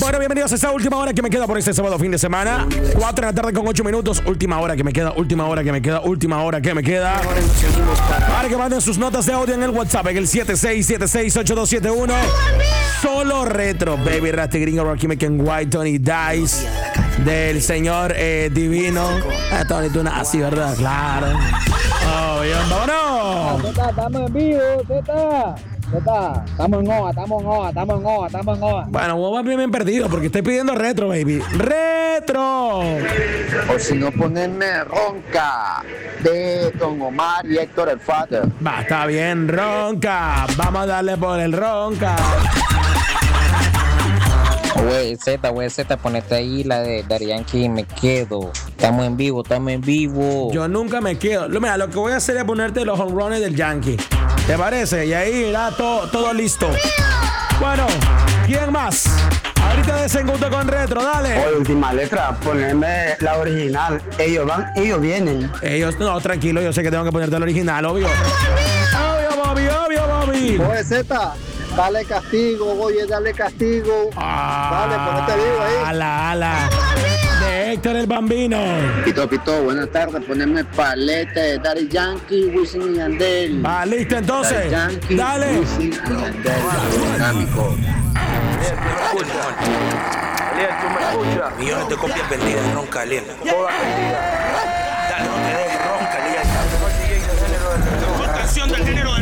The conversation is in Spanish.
Bueno, bienvenidos a esta última hora que me queda por este sábado fin de semana. 4 de la tarde con 8 minutos. Última hora que me queda, última hora que me queda, última hora que me queda. Para que manden sus notas de audio en el WhatsApp, en el 76768271. Solo retro, baby, Rasti Gringo, Rocky McKen White, Tony Dice, del señor divino. Tony, tú así, ¿verdad? Claro. Oh, bien, vámonos. Zeta, estamos en vivo, Zeta. Zeta, estamos en OA. Bueno, vos vas bien perdido porque estoy pidiendo retro, baby. ¡Retro! O si no, ponerme Ronca de Don Omar y Héctor el Father. Va, está bien, Ronca. Vamos a darle por el Ronca. Güey, Z, ponete ahí la de Daddy Yankee y me quedo. Estamos en vivo. Yo nunca me quedo. Mira, lo que voy a hacer es ponerte los home runs del Yankee. ¿Te parece? Y ahí irá todo listo. Bueno, ¿quién más? Ahorita desengusto con retro, dale. Oye, última letra, ponerme la original. Ellos van, ellos vienen. No, tranquilo, yo sé que tengo que ponerte el original, obvio. Obvio, Bobby. Oye, Zeta, dale castigo, dale castigo. Dale, ponete vivo ahí. Ala. De Héctor el Bambino. Pito, buenas tardes. Ponerme paleta de Daddy Yankee, Wisin y Yandel. Va, listo, entonces. Daddy Yankee, Dale. Wisin y Yandel. Dinámico. Eliel, tú me escuchas. Millones de copias vendidas, ronca, Eliel. Todas vendidas. Dale, no te dejes, ronca, Eliel. El mejor DJ del género del reggaetón. Canción del género